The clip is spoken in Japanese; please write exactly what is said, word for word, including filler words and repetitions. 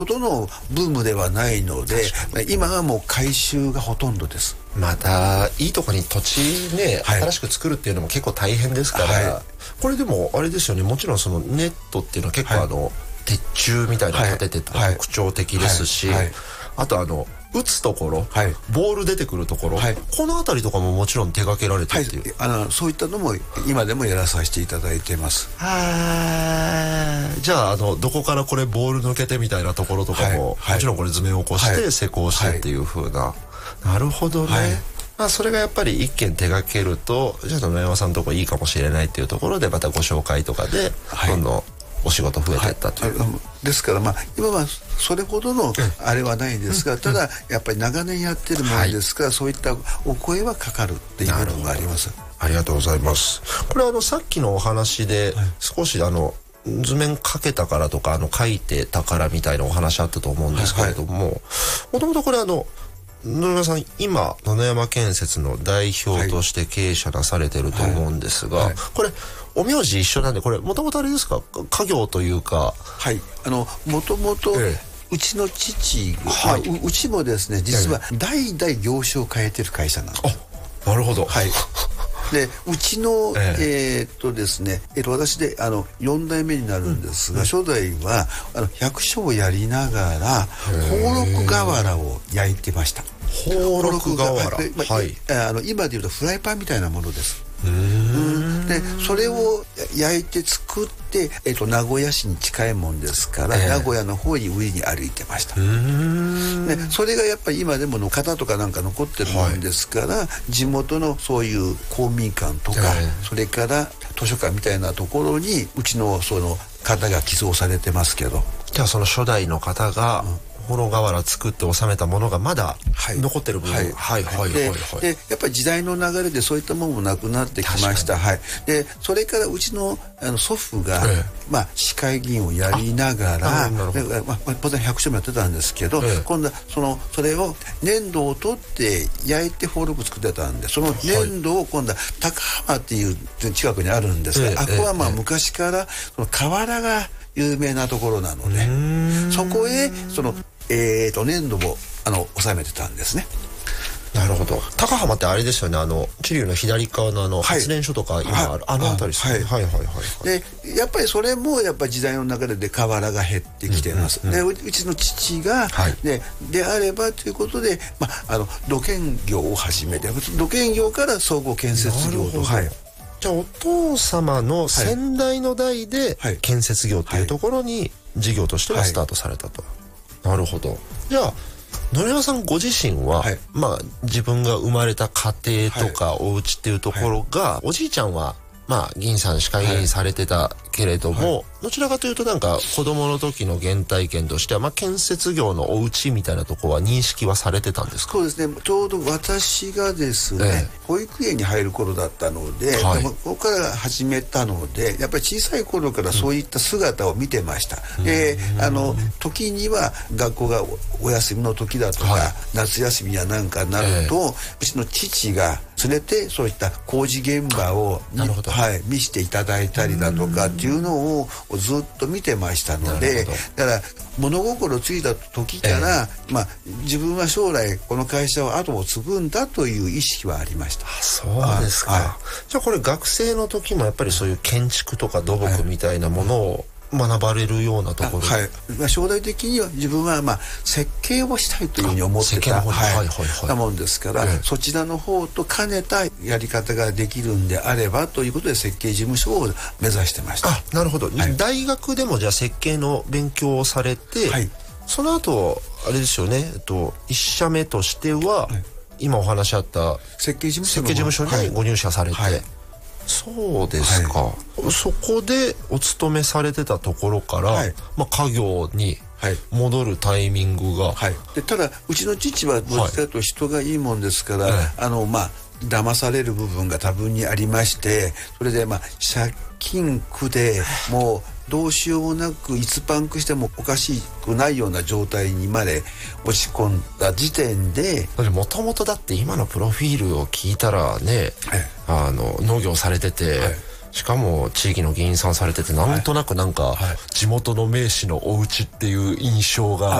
ほどのブームではないので、今はもう改修がほとんどです。 またいいとこに土地ね、はい、新しく作るっていうのも結構大変ですから、はい、これでもあれですよね、もちろんそのネットっていうのは結構あの、はい、鉄柱みたいなの立ててとか特徴的ですし、はいはいはい、あとあの打つところ、はい、ボール出てくるところ、はい、この辺りとかももちろん手掛けられてっていう、 はい、あのそういったのも今でもやらさせていただいてます。 あじゃあ、あのどこからこれボール抜けてみたいなところとかも、はい、もちろんこれ図面を起こして施工してっていう風な、はい、なるほどね、はい、まあ、それがやっぱり一件手掛けると、じゃあ野山さんのとこいいかもしれないっていうところでまたご紹介とかでどんどんお仕事増えていったという、はい、 ですから、まあ、今はそれほどのあれはないんですが、ただやっぱり長年やってるものですから、はい、そういったお声はかかるっていう部分があります。 ありがとうございます。これあのさっきのお話で少しあの図面描けたからとかあの描いてたからみたいなお話あったと思うんですけれども、もともとこれあの野山さん今野山建設の代表として経営者なされてると思うんですが、はいはい、これお名字一緒なんで、これもともとあれですか、家業というか。 はい、あのもともとうちの父、はい、まあ、う, うちもですね実は代々業種を変えてる会社なんです。 あ、なるほど。 はい。でうちの、えー、っとですね、えー、っと私であのよん代目になるんですが、うん、初代はあの百姓をやりながら宝禄瓦を焼いてました。 宝禄瓦、 まあ、はい、あの今でいうとフライパンみたいなものです。うーんでそれを焼いて作って、えー、と名古屋市に近いもんですから、えー、名古屋の方に上に歩いてました。うーんでそれがやっぱり今でもの型とかなんか残ってるもんですから、はい、地元のそういう公民館とか、えー、それから図書館みたいなところにうちのその型が寄贈されてますけど、 じゃあその初代の方が、うん、幌瓦作って収めたものがまだ残ってる部分、はいはいはいはい、 で、でやっぱり時代の流れでそういったものもなくなってきました。はい。でそれからうちのあの祖父が、ええ、まあ市会議員をやりながら、まあ当然百姓もやってたんですけど、ええ、今度はそのそれを粘土を取って焼いて宝禄作ってたんで、その粘土を今度は高浜っていう近くにあるんですが、ええ、あこはまあ昔からその瓦が有名なところなので、そこへそのえーと粘土をあの収めてたんですね。 なるほど。高浜ってあれですよね、あの知立の左側のあの発電所とか今ある、はい、あの辺りですね。はいはいはいはい、はい。 でやっぱりそれもやっぱり時代の流れで瓦が減ってきてます。うんうんうん、でうちの父が、はい、でであればということで、まああの土建業を始めて、土建業から総合建設業と。はい。 じゃあお父様の先代の代で建設業っていうところに事業としてはスタートされたと。はいはい、なるほど。じゃあ野山さんご自身は、はい、まあ自分が生まれた家庭とかお家っていうところが、はい、おじいちゃんはまあ議員さん市会議員されてたけれども、はいはい、どちらかというとなんか子供の時の原体験としては、まあ建設業のお家みたいなところは認識はされてたんですか？ そうですね、ちょうど私がですね、ええ、保育園に入る頃だったので、はい、ここから始めたのでやっぱり小さい頃からそういった姿を見てました。うん、であの時には学校がお休みの時だとか、はい、夏休みやなんかになると、ええ、うちの父が連れてそういった工事現場を、はい、見せていただいたりだとかっていうのをずっと見てましたので、だから物心ついた時から、えー、まあ自分は将来この会社を後を継ぐんだという意識はありました。 そうですか。はい、じゃあこれ学生の時もやっぱりそういう建築とか土木みたいなものを、はい、学ばれるようなところ、 はい、将来的には自分はまあ設計をしたいというふうに思ってたなもんですから、ええ、そちらの方と兼ねたやり方ができるんであればということで設計事務所を目指してました。 あ、なるほど、はい、大学でもじゃあ設計の勉強をされて、はい、その後あれですよね、えっと、一社目としては、はい、今お話しあった設計事務所設計事務所にご入社されて、はいはい、そうですか、はい、そこでお勤めされてたところから、はい、まあ、家業に戻るタイミングが、 はい、でただうちの父はどっちかというと人がいいもんですから、はい、あのまあ騙される部分が多分にありまして、それでまあ借金苦でもうどうしようもなくいつパンクしてもおかしくないような状態にまで落ち込んだ時点で、 もともとだって今のプロフィールを聞いたらね、はい、あの農業されてて、はい、 しかも地域の議員さんされてて、なんとなくなんか地元の名士のお家っていう印象が